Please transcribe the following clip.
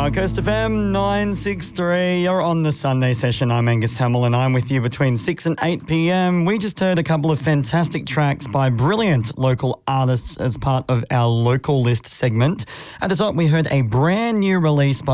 Coast FM 963. You're on the Sunday session. I'm Angus Hamill and I'm with you between 6 and 8 p.m. We just heard a couple of fantastic tracks by brilliant local artists as part of our local list segment. At the top, we heard a brand new release by